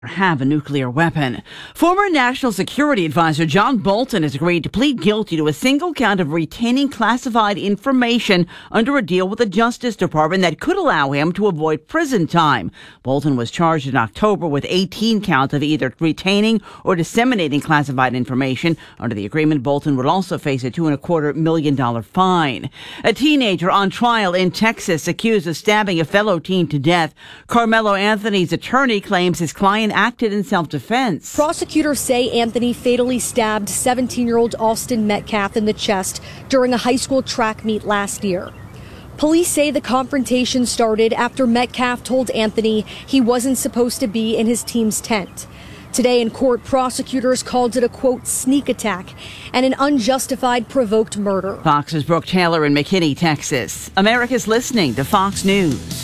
have a nuclear weapon. Former National Security Advisor John Bolton has agreed to plead guilty to a single count of retaining classified information under a deal with the Justice Department that could allow him to avoid prison time. Bolton was charged in October with 18 counts of either retaining or disseminating classified information. Under the agreement, Bolton would also face a $2.25 million fine. A teenager on trial in Texas accused of stabbing a fellow teen to death. Carmelo Anthony's attorney claims his client acted in self-defense. Prosecutors say Anthony fatally stabbed 17-year-old Austin Metcalf in the chest during a high school track meet last year. Police say the confrontation started after Metcalf told Anthony he wasn't supposed to be in his team's tent. Today in court, prosecutors called it a, quote, sneak attack and an unjustified provoked murder. Fox's Brooke Taylor in McKinney, Texas. America's listening to Fox News.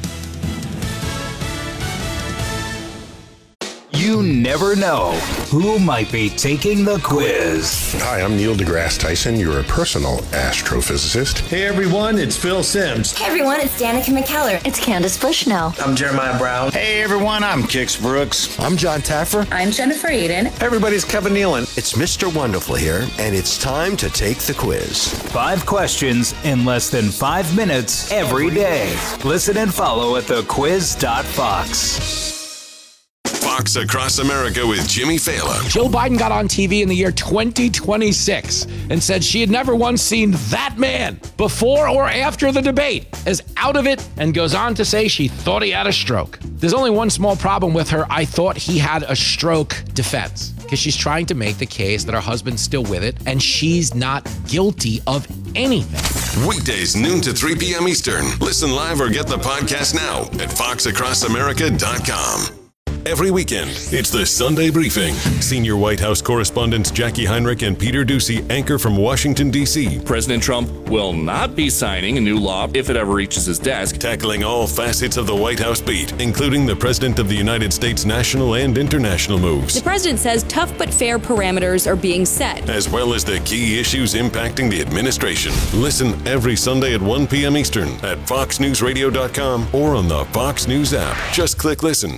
You never know who might be taking the quiz. Hi, I'm Neil deGrasse Tyson, your personal astrophysicist. Hey everyone, it's Phil Simms. Hey everyone, it's Danica McKellar. It's Candace Bushnell. I'm Jeremiah Brown. Hey everyone, I'm Kix Brooks. I'm John Taffer. I'm Jennifer Aiden. Everybody's Kevin Nealon. It's Mr. Wonderful here, and it's time to take the quiz. 5 questions in less than 5 minutes every day. Listen and follow at thequiz.fox. Fox Across America with Jimmy Fallon. Joe Biden got on TV in the year 2026 and said she had never once seen that man before or after the debate, is out of it, and goes on to say she thought he had a stroke. There's only one small problem with her "I thought he had a stroke" defense, because she's trying to make the case that her husband's still with it and she's not guilty of anything. Weekdays noon to 3 p.m. Eastern. Listen live or get the podcast now at foxacrossamerica.com. Every weekend, it's the Sunday Briefing. Senior White House correspondents Jackie Heinrich and Peter Doocy anchor from Washington, D.C. President Trump will not be signing a new law if it ever reaches his desk. Tackling all facets of the White House beat, including the President of the United States national and international moves. The president says tough but fair parameters are being set, as well as the key issues impacting the administration. Listen every Sunday at 1 p.m. Eastern at foxnewsradio.com or on the Fox News app. Just click listen.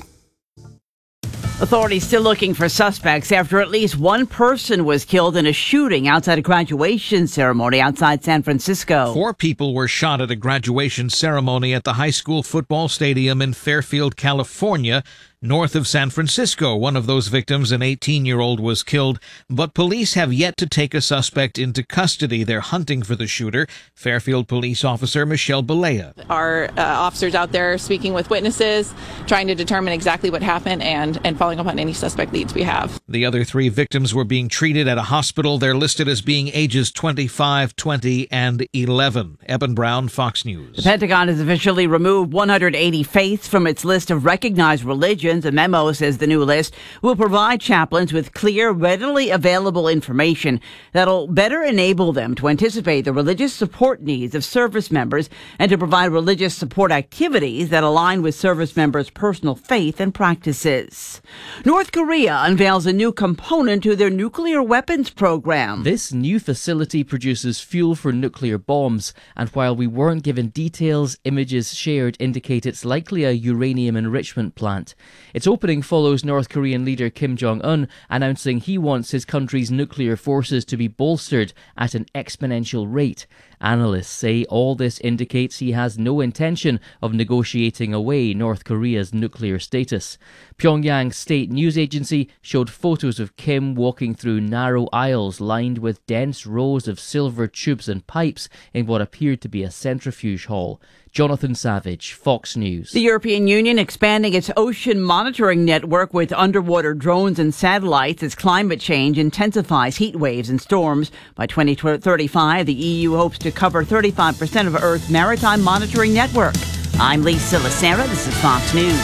Authorities still looking for suspects after at least one person was killed in a shooting outside a graduation ceremony outside San Francisco. 4 people were shot at a graduation ceremony at the high school football stadium in Fairfield, California, north of San Francisco. One of those victims, an 18-year-old, was killed, but police have yet to take a suspect into custody. They're hunting for the shooter. Fairfield police officer Michelle Balea. Our officers out there speaking with witnesses, trying to determine exactly what happened and following up on any suspect leads we have. The other 3 victims were being treated at a hospital. They're listed as being ages 25, 20, and 11. Eben Brown, Fox News. The Pentagon has officially removed 180 faiths from its list of recognized religions. A memo says the new list will provide chaplains with clear, readily available information that'll better enable them to anticipate the religious support needs of service members and to provide religious support activities that align with service members' personal faith and practices. North Korea unveils a new component to their nuclear weapons program. This new facility produces fuel for nuclear bombs, and while we weren't given details, images shared indicate it's likely a uranium enrichment plant. Its opening follows North Korean leader Kim Jong-un announcing he wants his country's nuclear forces to be bolstered at an exponential rate. Analysts say all this indicates he has no intention of negotiating away North Korea's nuclear status. Pyongyang's state news agency showed photos of Kim walking through narrow aisles lined with dense rows of silver tubes and pipes in what appeared to be a centrifuge hall. Jonathan Savage, Fox News. The European Union expanding its ocean monitoring network with underwater drones and satellites as climate change intensifies heat waves and storms. By 2035, the EU hopes to cover 35% of Earth's maritime monitoring network. I'm Lisa Lacera. This is Fox News.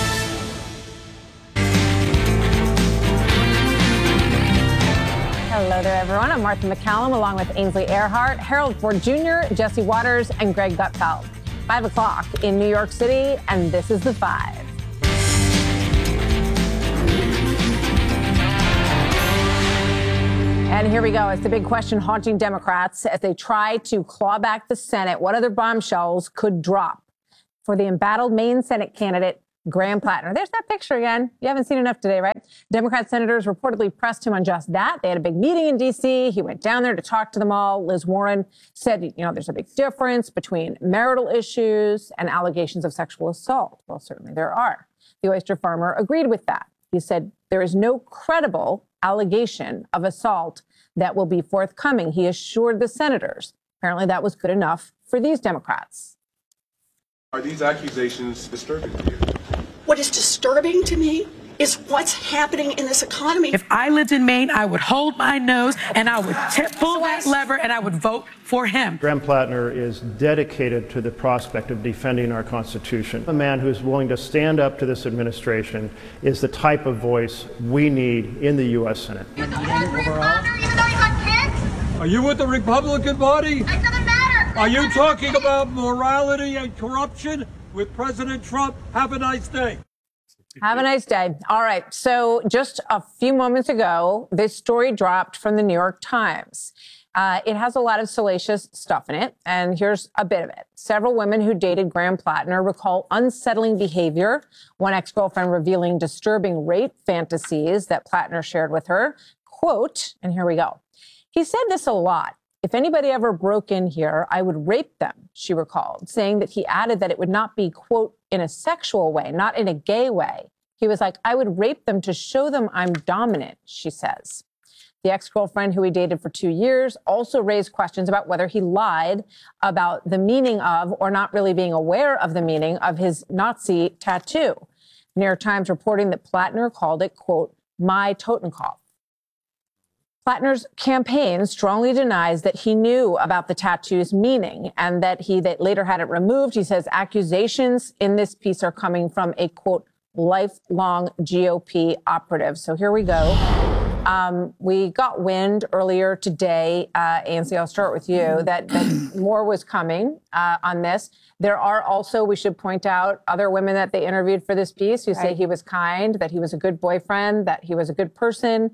Hello there, everyone. I'm Martha McCallum, along with Ainsley Earhart, Harold Ford Jr., Jesse Waters, and Greg Gutfeld. 5 o'clock in New York City, and this is The 5. And here we go. It's the big question haunting Democrats as they try to claw back the Senate. What other bombshells could drop? For the embattled Maine Senate candidate, Graham Plattner. There's that picture again. You haven't seen enough today, right? Democrat senators reportedly pressed him on just that. They had a big meeting in D.C. He went down there to talk to them all. Liz Warren said, there's a big difference between marital issues and allegations of sexual assault. Well, certainly there are. The oyster farmer agreed with that. He said there is no credible allegation of assault that will be forthcoming. He assured the senators. Apparently that was good enough for these Democrats. Are these accusations disturbing to you? What is disturbing to me is what's happening in this economy. If I lived in Maine, I would hold my nose and I would pull that lever and I would vote for him. Graham Plattner is dedicated to the prospect of defending our Constitution. A man who is willing to stand up to this administration is the type of voice we need in the U.S. Senate. Are you with the Republican Party? It doesn't matter. Are you talking about morality and corruption with President Trump? Have a nice day. Have a nice day. All right. So just a few moments ago, this story dropped from the New York Times. It has a lot of salacious stuff in it, and here's a bit of it. Several women who dated Graham Plattner recall unsettling behavior, one ex-girlfriend revealing disturbing rape fantasies that Plattner shared with her. Quote, and here we go. He said this a lot. If anybody ever broke in here, I would rape them, she recalled, saying that he added that it would not be, quote, in a sexual way, not in a gay way. He was like, I would rape them to show them I'm dominant, she says. The ex-girlfriend, who he dated for 2 years, also raised questions about whether he lied about the meaning of, or not really being aware of the meaning of, his Nazi tattoo. New York Times reporting that Plattner called it, quote, my Totenkopf. Plattner's campaign strongly denies that he knew about the tattoo's meaning and that he later had it removed. He says accusations in this piece are coming from a, quote, lifelong GOP operative. So here we go. We got wind earlier today, Ainsley, I'll start with you, that more was coming on this. There are also, we should point out, other women that they interviewed for this piece who say he was kind, that he was a good boyfriend, that he was a good person.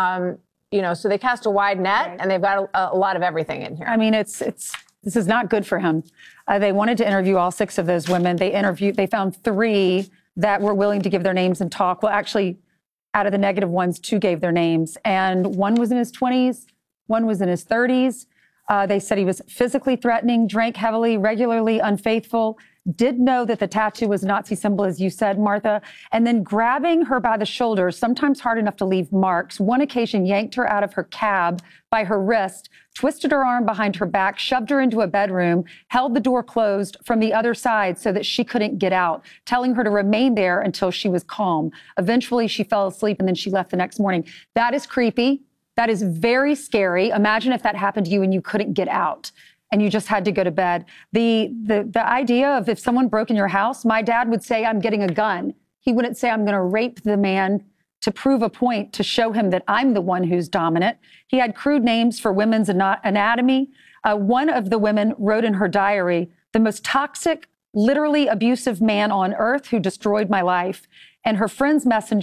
So they cast a wide net, and they've got a lot of everything in here. I mean, this is not good for him. They wanted to interview all 6 of those women. They found 3 that were willing to give their names and talk. Well, actually, out of the negative ones, 2 gave their names, and one was in his 20s, one was in his 30s. They said he was physically threatening, drank heavily, regularly unfaithful, did know that the tattoo was a Nazi symbol, as you said, Martha, and then grabbing her by the shoulders, sometimes hard enough to leave marks. One occasion yanked her out of her cab by her wrist, twisted her arm behind her back, shoved her into a bedroom, held the door closed from the other side so that she couldn't get out, telling her to remain there until she was calm. Eventually, she fell asleep and then she left the next morning. That is creepy. That is very scary. Imagine if that happened to you and you couldn't get out and you just had to go to bed. The idea of if someone broke in your house, my dad would say, I'm getting a gun. He wouldn't say, I'm going to rape the man to prove a point, to show him that I'm the one who's dominant. He had crude names for women's anatomy. One of the women wrote in her diary, the most toxic, literally abusive man on earth who destroyed my life. And her friends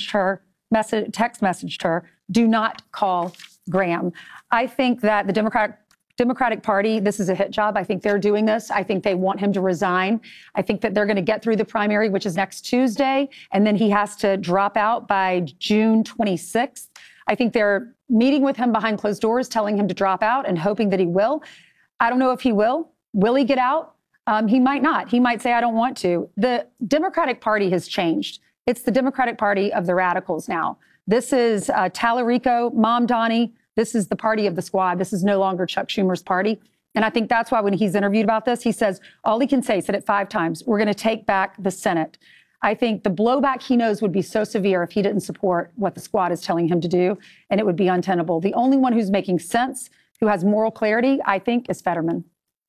text messaged her, do not call Graham. I think that the Democratic Party, this is a hit job. I think they're doing this. I think they want him to resign. I think that they're going to get through the primary, which is next Tuesday, and then he has to drop out by June 26th. I think they're meeting with him behind closed doors, telling him to drop out and hoping that he will. I don't know if he will. Will he get out? He might not. He might say, I don't want to. The Democratic Party has changed. It's the Democratic Party of the radicals now. This is Tallarico, Mom Donnie. This is the party of the squad. This is no longer Chuck Schumer's party. And I think that's why when he's interviewed about this, he says, all he can say, said it 5 times, we're going to take back the Senate. I think the blowback he knows would be so severe if he didn't support what the squad is telling him to do, and it would be untenable. The only one who's making sense, who has moral clarity, I think, is Fetterman.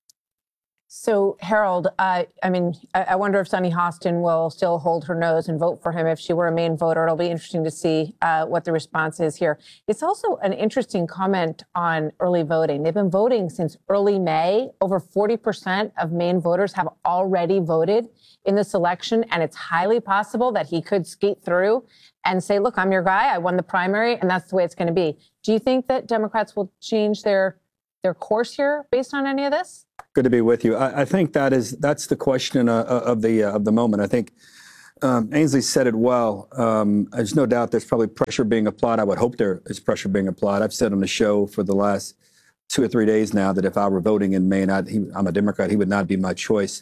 So, Harold, I wonder if Sunny Hostin will still hold her nose and vote for him if she were a Maine voter. It'll be interesting to see what the response is here. It's also an interesting comment on early voting. They've been voting since early May. Over 40% of Maine voters have already voted in this election, and it's highly possible that he could skate through and say, look, I'm your guy. I won the primary, and that's the way it's going to be. Do you think that Democrats will change their course here based on any of this? Good to be with you. I think that's the question of the moment. I think Ainsley said it well. There's no doubt there's probably pressure being applied. I would hope there is pressure being applied. I've said on the show for the last 2 or 3 days now that if I were voting in Maine, I'm a Democrat, he would not be my choice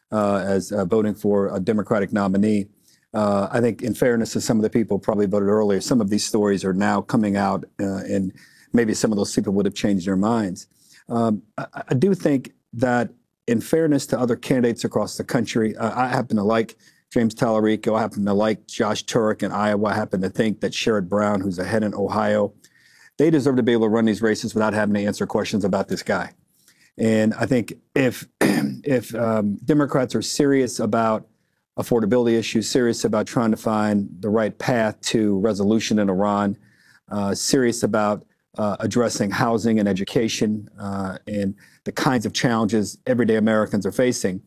as voting for a Democratic nominee. I think in fairness to some of the people who probably voted earlier, some of these stories are now coming out and maybe some of those people would have changed their minds. I do think that in fairness to other candidates across the country, I happen to like James Tallarico. I happen to like Josh Turek in Iowa. I happen to think that Sherrod Brown, who's ahead in Ohio, they deserve to be able to run these races without having to answer questions about this guy. And I think if Democrats are serious about affordability issues, serious about trying to find the right path to resolution in Iran, serious about addressing housing and education and the kinds of challenges everyday Americans are facing,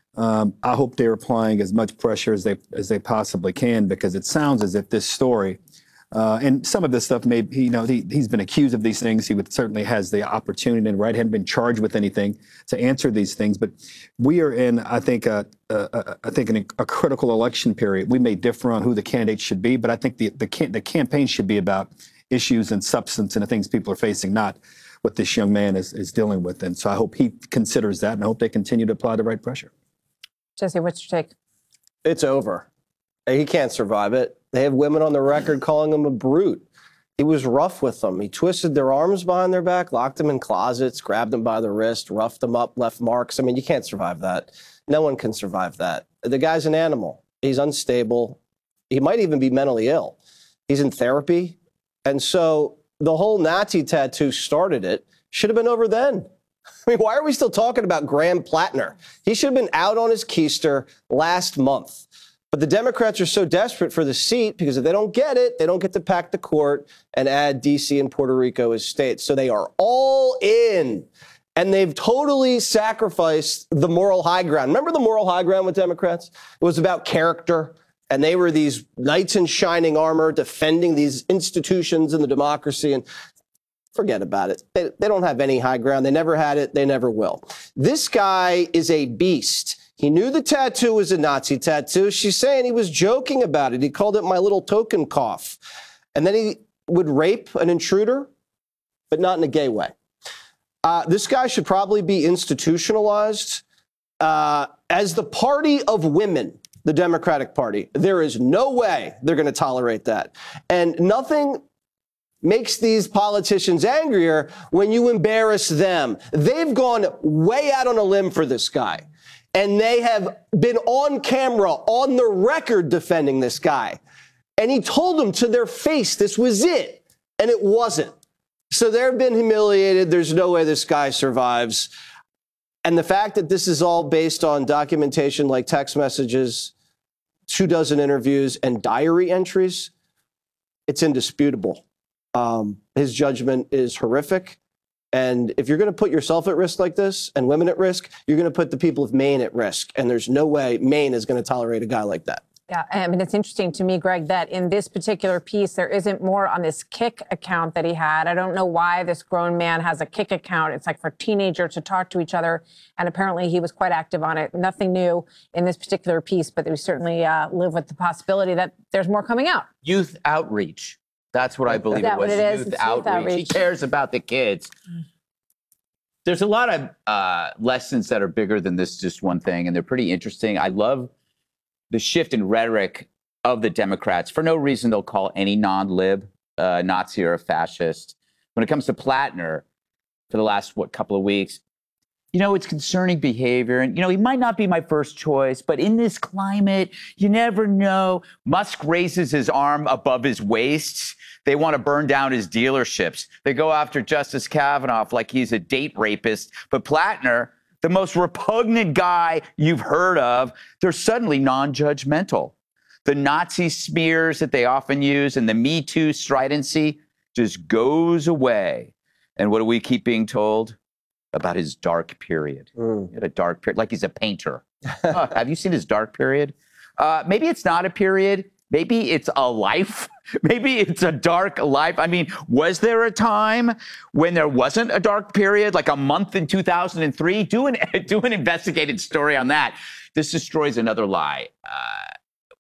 I hope they're applying as much pressure as they possibly can, because it sounds as if this story, and some of this stuff he's been accused of these things. He certainly has the opportunity and right, hadn't been charged with anything to answer these things. But we are in, I think, a critical election period. We may differ on who the candidate should be, but I think the campaign should be about issues and substance and the things people are facing, not what this young man is dealing with. And so I hope he considers that, and I hope they continue to apply the right pressure. Jesse, what's your take? It's over. He can't survive it. They have women on the record calling him a brute. He was rough with them. He twisted their arms behind their back, locked them in closets, grabbed them by the wrist, roughed them up, left marks. I mean, you can't survive that. No one can survive that. The guy's an animal. He's unstable. He might even be mentally ill. He's in therapy. And so the whole Nazi tattoo started it. Should have been over then. I mean, why are we still talking about Graham Plattner? He should have been out on his keister last month. But the Democrats are so desperate for the seat because if they don't get it, they don't get to pack the court and add D.C. and Puerto Rico as states. So they are all in. And they've totally sacrificed the moral high ground. Remember the moral high ground with Democrats? It was about character. And they were these knights in shining armor defending these institutions and the democracy. And forget about it. They don't have any high ground. They never had it. They never will. This guy is a beast. He knew the tattoo was a Nazi tattoo. She's saying he was joking about it. He called it my little token cough. And then he would rape an intruder, but not in a gay way. This guy should probably be institutionalized as the party of women, the Democratic Party. There is no way they're going to tolerate that. And nothing makes these politicians angrier when you embarrass them. They've gone way out on a limb for this guy. And they have been on camera, on the record, defending this guy. And he told them to their face this was it. And it wasn't. So they've been humiliated. There's no way this guy survives. And the fact that this is all based on documentation like text messages, 24 interviews, and diary entries, it's indisputable. His judgment is horrific. And if you're going to put yourself at risk like this and women at risk, you're going to put the people of Maine at risk. And there's no way Maine is going to tolerate a guy like that. Yeah, I mean, it's interesting to me, Greg, that in this particular piece, there isn't more on this Kik account that he had. I don't know why this grown man has a Kik account. It's like for teenagers to talk to each other. And apparently he was quite active on it. Nothing new in this particular piece, but we certainly live with the possibility that there's more coming out. Youth outreach. That's what I believe it was. Youth outreach. He cares about the kids. There's a lot of lessons that are bigger than this just one thing, and they're pretty interesting. I love the shift in rhetoric of the Democrats. For no reason, they'll call any non-lib Nazi or a fascist. When it comes to Plattner, for the last, couple of weeks, it's concerning behavior. And, he might not be my first choice, but in this climate, you never know. Musk raises his arm above his waist. They want to burn down his dealerships. They go after Justice Kavanaugh like he's a date rapist. But Plattner, the most repugnant guy you've heard of, they're suddenly non-judgmental. The Nazi smears that they often use and the Me Too stridency just goes away. And what do we keep being told? About his dark period. He had a dark period, like he's a painter. Have you seen his dark period? Maybe it's not a period. Maybe it's a life. Maybe it's a dark life. I mean, was there a time when there wasn't a dark period, like a month in 2003? Do an investigated story on that. This destroys another lie.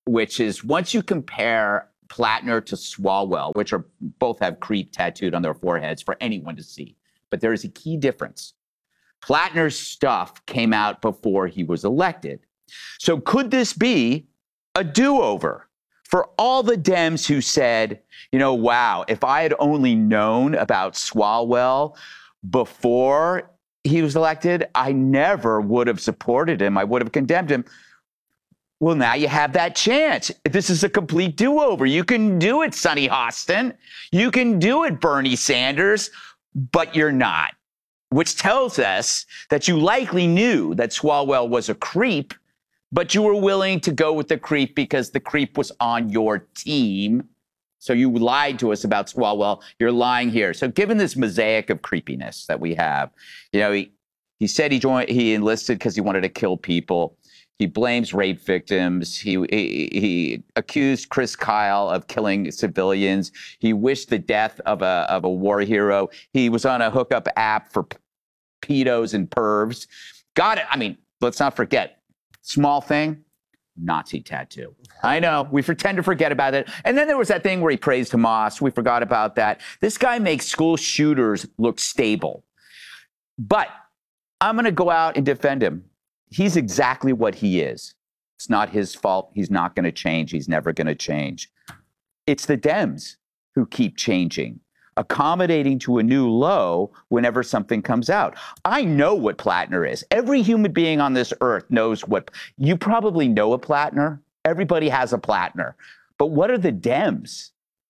which is once you compare Plattner to Swalwell, which are both have creep tattooed on their foreheads for anyone to see. But there is a key difference. Plattner's stuff came out before he was elected. So could this be a do-over for all the Dems who said, you know, wow, if I had only known about Swalwell before he was elected, I never would have supported him. I would have condemned him. Well, now you have that chance. This is a complete do-over. You can do it, Sonny Hostin. You can do it, Bernie Sanders, but you're not, which tells us that you likely knew that Swalwell was a creep, but you were willing to go with the creep because the creep was on your team. So you lied to us about Swalwell. You're lying here. So given this mosaic of creepiness that we have, you know, he said he enlisted because he wanted to kill people. He blames rape victims. He accused Chris Kyle of killing civilians. He wished the death of a war hero. He was on a hookup app for pedos and pervs. Got it. I mean, let's not forget, small thing, Nazi tattoo. I know, we tend to forget about it. And then there was that thing where he praised Hamas. We forgot about that. This guy makes school shooters look stable. But I'm going to go out and defend him. He's exactly what he is. It's not his fault. He's not going to change. He's never going to change. It's the Dems who keep changing, accommodating to a new low whenever something comes out. I know what Plattner is. Every human being on this earth knows what. You probably know a Plattner. Everybody has a Plattner. But what are the Dems?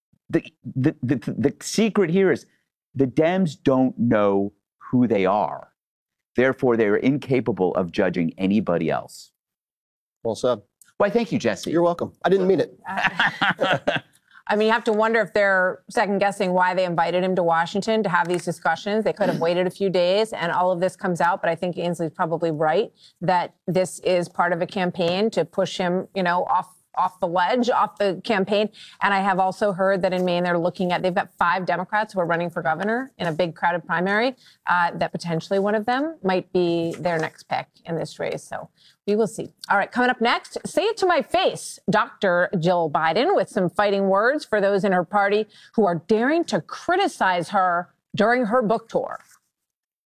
The secret here is the Dems don't know who they are. Therefore, they are incapable of judging anybody else. Well said. Why, thank you, Jesse. You're welcome. I didn't mean it. I mean, you have to wonder if they're second-guessing why they invited him to Washington to have these discussions. They could have waited a few days and all of this comes out. But I think Ainsley's probably right that this is part of a campaign to push him, you know, off the ledge, off the campaign. And I have also heard that in Maine, they've got 5 Democrats who are running for governor in a big crowded primary, that potentially one of them might be their next pick in this race. So we will see. All right, coming up next, say it to my face, Dr. Jill Biden with some fighting words for those in her party who are daring to criticize her during her book tour.